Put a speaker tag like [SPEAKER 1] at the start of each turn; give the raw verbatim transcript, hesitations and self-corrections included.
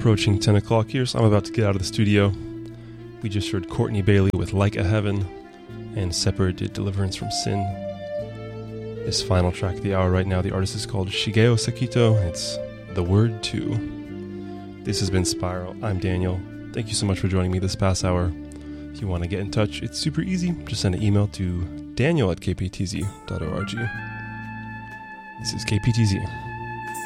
[SPEAKER 1] approaching ten o'clock here, so I'm about to get out of the studio. We just heard Courtney Bailey with Like a Heaven, and Separate did Deliverance from Sin. This final track of the hour right now, the artist is called Shigeo Sekito. It's The Word two. This has been Spiral. I'm Daniel. Thank you so much for joining me this past hour. If you want to get in touch, it's super easy. Just send an email to daniel at k p t z dot org. This is K P T Z.